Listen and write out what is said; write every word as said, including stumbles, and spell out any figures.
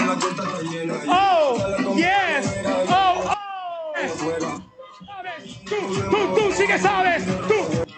Oh, yes. Oh, oh. Tú, tú, tú sí que sabes. Tú.